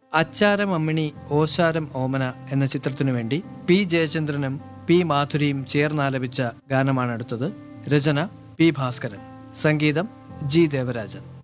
അച്ചാരം അമ്മിണി ഓശാരം ഓമന എന്ന ചിത്രത്തിനു വേണ്ടി പി ജയചന്ദ്രനും പി മാധുരിയും ചേർന്നാലപിച്ച ഗാനമാണ് അടുത്തത്. രചന പി ഭാസ്കരൻ, സംഗീതം ജി ദേവരാജൻ.